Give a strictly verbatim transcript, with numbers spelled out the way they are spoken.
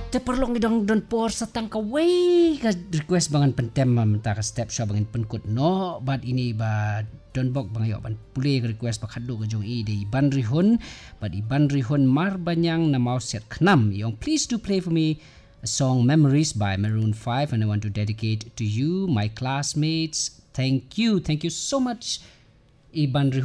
te perlu ngidong don por satang ka way ka request bangan pentem menta ka step show bangin penkut no but ini ba don bok bang yo ban pulih request ba khadu ka jong i de iban rihun but iban rihun mar banyang na mau set khnam yong please do play for me a song Memories by Maroon five, and I want to dedicate to you, my classmates. Thank you, thank you so much, Iban Rihun.